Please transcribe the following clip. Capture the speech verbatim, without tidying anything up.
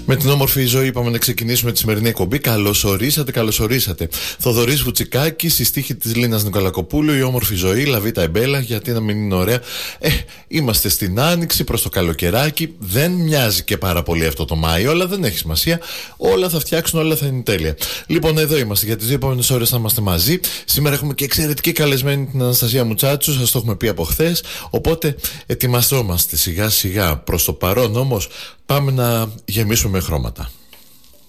Με την όμορφη ζωή είπαμε να ξεκινήσουμε τη σημερινή εκπομπή. Καλώς ορίσατε, καλώς ορίσατε. Θοδωρής Βουτσικάκης, στη στίχη της Λίνας Νικολακοπούλου, η όμορφη ζωή, Λαβίτα Εμπέλα, γιατί να μην είναι ωραία. Ε, είμαστε στην άνοιξη, προς το καλοκαιράκι. Δεν μοιάζει και πάρα πολύ αυτό το Μάιο, αλλά δεν έχει σημασία. Όλα θα φτιάξουν, όλα θα είναι τέλεια. Λοιπόν, εδώ είμαστε. Για τις δύο επόμενες ώρες θα είμαστε μαζί. Σήμερα έχουμε και εξαιρετική καλεσμένη την Αναστασία Μουτσάτσου, σας το έχουμε πει από χθες. Οπότε ετοιμαζόμαστε σιγά σιγά. Προς το παρόν όμως πάμε να γεμίσουμε με χρώματα.